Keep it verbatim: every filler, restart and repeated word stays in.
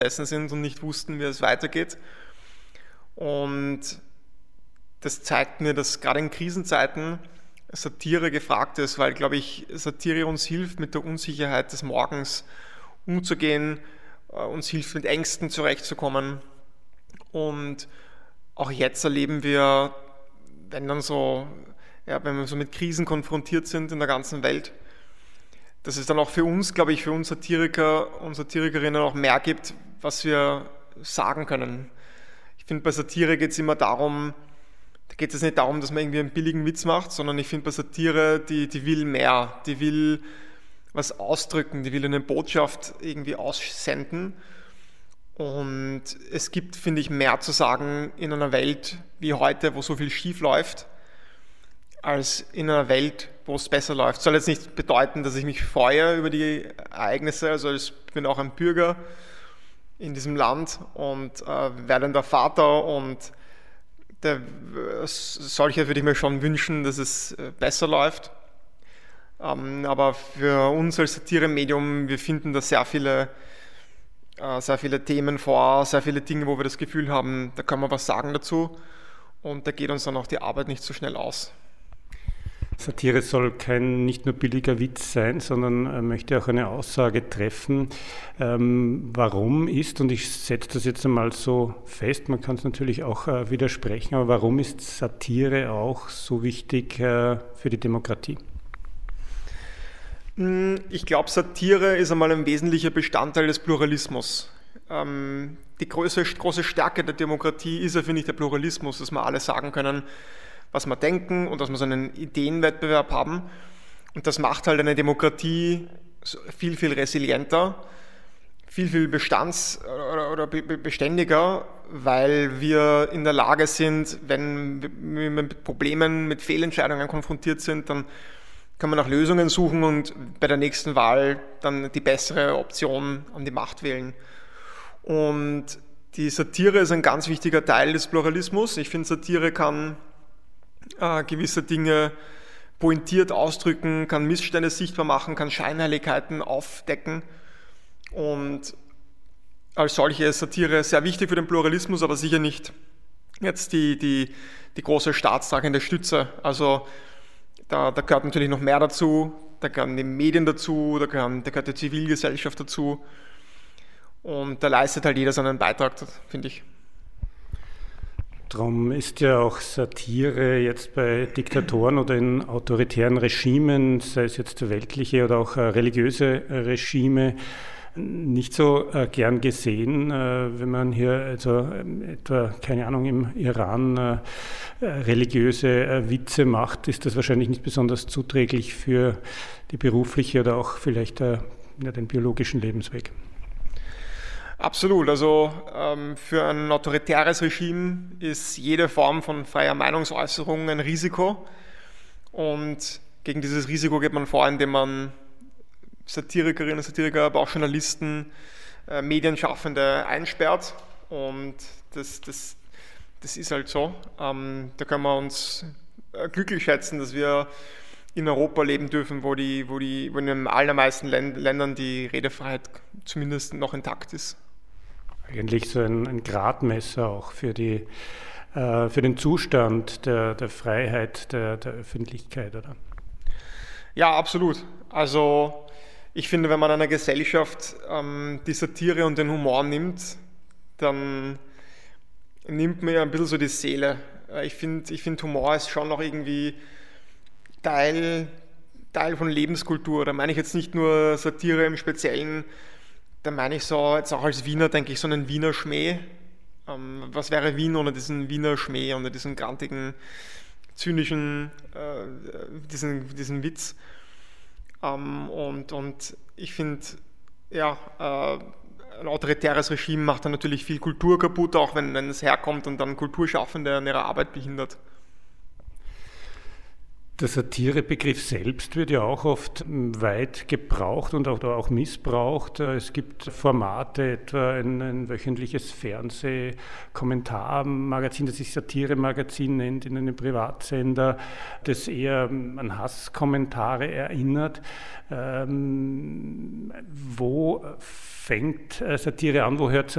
gesessen sind und nicht wussten, wie es weitergeht. Und das zeigt mir, dass gerade in Krisenzeiten Satire gefragt ist, weil, glaube ich, Satire uns hilft, mit der Unsicherheit des Morgens umzugehen, uns hilft, mit Ängsten zurechtzukommen. Und auch jetzt erleben wir, wenn dann so, ja, wenn wir so mit Krisen konfrontiert sind in der ganzen Welt, dass es dann auch für uns, glaube ich, für uns Satiriker und Satirikerinnen auch mehr gibt, was wir sagen können. Ich finde, bei Satire geht es immer darum, da geht es nicht darum, dass man irgendwie einen billigen Witz macht, sondern ich finde, bei Satire, die, die will mehr, die will was ausdrücken, die will eine Botschaft irgendwie aussenden. Und es gibt, finde ich, mehr zu sagen in einer Welt wie heute, wo so viel schief läuft, als in einer Welt, wo es besser läuft. Soll jetzt nicht bedeuten, dass ich mich freue über die Ereignisse, also ich bin auch ein Bürger in diesem Land und äh, werdender Vater und der, solche würde ich mir schon wünschen, dass es besser läuft. Ähm, aber für uns als Satire-Medium, wir finden da sehr viele, äh, sehr viele Themen vor, sehr viele Dinge, wo wir das Gefühl haben, da können wir was sagen dazu und da geht uns dann auch die Arbeit nicht so schnell aus. Satire soll kein nicht nur billiger Witz sein, sondern möchte auch eine Aussage treffen. Ähm, warum ist, und ich setze das jetzt einmal so fest, man kann es natürlich auch äh, widersprechen, aber warum ist Satire auch so wichtig äh, für die Demokratie? Ich glaube, Satire ist einmal ein wesentlicher Bestandteil des Pluralismus. Ähm, die große, große Stärke der Demokratie ist ja, finde ich, der Pluralismus, dass wir alle sagen können, was wir denken und dass wir so einen Ideenwettbewerb haben. Und das macht halt eine Demokratie viel, viel resilienter, viel, viel bestands- oder, oder beständiger, weil wir in der Lage sind, wenn wir mit Problemen, mit Fehlentscheidungen konfrontiert sind, dann kann man nach Lösungen suchen und bei der nächsten Wahl dann die bessere Option an die Macht wählen. Und die Satire ist ein ganz wichtiger Teil des Pluralismus. Ich finde, Satire kann Äh, gewisse Dinge pointiert ausdrücken, kann Missstände sichtbar machen, kann Scheinheiligkeiten aufdecken und als solche ist Satire sehr wichtig für den Pluralismus, aber sicher nicht jetzt die, die, die große staatstragende Stütze. Also da, da gehört natürlich noch mehr dazu, da gehören die Medien dazu, da, gehören, da gehört die Zivilgesellschaft dazu und da leistet halt jeder seinen Beitrag, finde ich. Darum ist ja auch Satire jetzt bei Diktatoren oder in autoritären Regimen, sei es jetzt weltliche oder auch religiöse Regime, nicht so äh, gern gesehen, äh, wenn man hier also äh, etwa, keine Ahnung, im Iran äh, religiöse äh, Witze macht, ist das wahrscheinlich nicht besonders zuträglich für die berufliche oder auch vielleicht äh, ja, den biologischen Lebensweg. Absolut, also ähm, für ein autoritäres Regime ist jede Form von freier Meinungsäußerung ein Risiko und gegen dieses Risiko geht man vor, indem man Satirikerinnen und Satiriker, aber auch Journalisten, äh, Medienschaffende einsperrt und das, das, das ist halt so. Ähm, da können wir uns äh, glücklich schätzen, dass wir in Europa leben dürfen, wo, die, wo, die, wo in den allermeisten Ländern die Redefreiheit zumindest noch intakt ist. Eigentlich so ein, ein Gradmesser auch für, die, äh, für den Zustand der, der Freiheit der, der Öffentlichkeit, oder? Ja, absolut. Also ich finde, wenn man einer Gesellschaft ähm, die Satire und den Humor nimmt, dann nimmt man ja ein bisschen so die Seele. Ich finde, ich find, Humor ist schon noch irgendwie Teil, Teil von Lebenskultur. Da meine ich jetzt nicht nur Satire im Speziellen, da meine ich so, jetzt auch als Wiener denke ich so einen Wiener Schmäh. Ähm, was wäre Wien ohne diesen Wiener Schmäh, ohne diesen grantigen, zynischen, äh, diesen, diesen Witz? Ähm, und, und ich finde, ja, äh, ein autoritäres Regime macht dann natürlich viel Kultur kaputt, auch wenn, wenn es herkommt und dann Kulturschaffende an ihrer Arbeit behindert. Der Satirebegriff selbst wird ja auch oft weit gebraucht und auch, auch missbraucht. Es gibt Formate, etwa ein, ein wöchentliches Fernsehkommentarmagazin, das sich Satiremagazin nennt, in einem Privatsender, das eher an Hasskommentare erinnert. Ähm, wo fängt Satire an, wo hört